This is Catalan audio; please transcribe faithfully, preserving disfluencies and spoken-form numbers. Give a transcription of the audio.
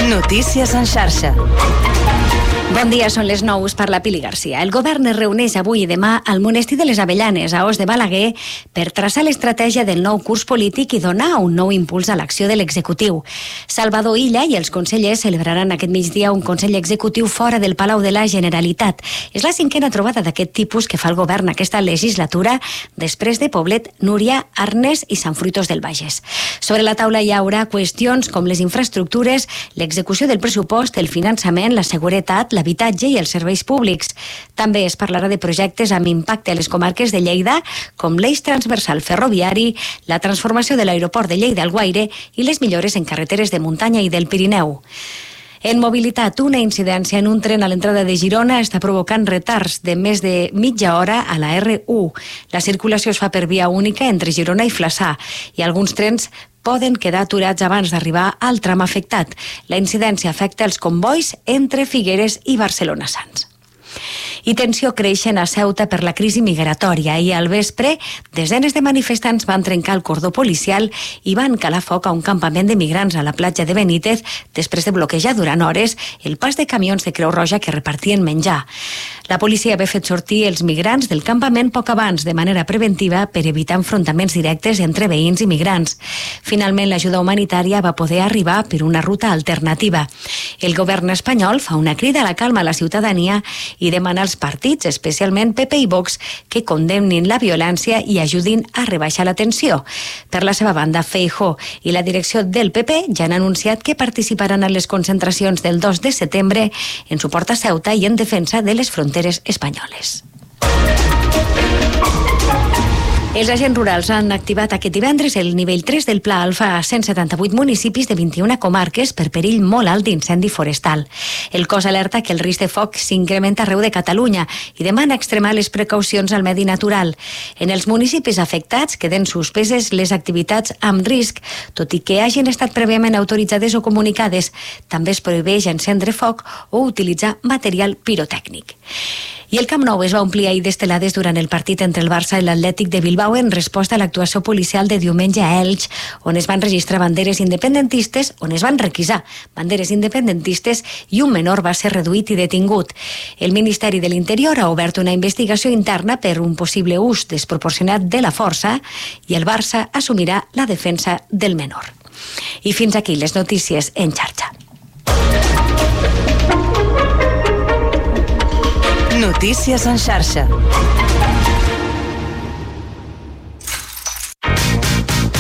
Notícies en xarxa. Bon dia, són les nou, us parla Pili Garcia. El govern es reuneix avui i demà al Monestir de les Avellanes, a Os de Balaguer, per traçar l'estratègia del nou curs polític i donar un nou impuls a l'acció de l'executiu. Salvador Illa i els consellers celebraran aquest migdia un consell executiu fora del Palau de la Generalitat. És la cinquena trobada d'aquest tipus que fa el govern aquesta legislatura, després de Poblet, Núria, Arnes i Sant Fruitós del Bages. Sobre la taula hi haurà qüestions com les infraestructures, l'execució del pressupost, el finançament, la seguretat, l'habitatge i els serveis públics. També es parlarà de projectes amb impacte a les comarques de Lleida, com l'eix transversal ferroviari, la transformació de l'aeroport de Lleida-Alguaire i les millores en carreteres de muntanya i del Pirineu. En mobilitat, una incidència en un tren a l'entrada de Girona està provocant retards de més de mitja hora a la erre u. La circulació es fa per via única entre Girona i Flaçà i alguns trens poden quedar aturats abans d'arribar al tram afectat. La incidència afecta els combois entre Figueres i Barcelona-Sants. I tensió creixent a Ceuta per la crisi migratòria i al vespre desenes de manifestants van trencar el cordó policial i van calar foc a un campament de migrants a la platja de Benítez després de bloquejar durant hores el pas de camions de Creu Roja que repartien menjar. La policia havia fet sortir els migrants del campament poc abans de manera preventiva per evitar enfrontaments directes entre veïns i migrants. Finalment, l'ajuda humanitària va poder arribar per una ruta alternativa. El govern espanyol fa una crida a la calma a la ciutadania i demana als partits, especialment P P i Vox, que condemnin la violència i ajudin a rebaixar la tensió. Per la seva banda, Feijóo i la direcció del P P ja han anunciat que participaran en les concentracions del dos de setembre en suport a Ceuta i en defensa de les fronteres espanyoles. Els agents rurals han activat aquest divendres el nivell tres del Pla Alfa a cent setanta-vuit municipis de vint-i-una comarques per perill molt alt d'incendi forestal. El cos alerta que el risc de foc s'incrementa arreu de Catalunya i demana extremar les precaucions al medi natural. En els municipis afectats queden suspeses les activitats amb risc, tot i que hagin estat prèviament autoritzades o comunicades. També es prohibeix encendre foc o utilitzar material pirotècnic. I el Camp Nou es va omplir ahir d'estelades durant el partit entre el Barça i l'Atlètic de Bilbao en resposta a l'actuació policial de diumenge a Elx, on es van registrar banderes independentistes, on es van requisar banderes independentistes i un menor va ser reduït i detingut. El Ministeri de l'Interior ha obert una investigació interna per un possible ús desproporcionat de la força i el Barça assumirà la defensa del menor. I fins aquí les notícies en xarxa. Notícies en xarxa.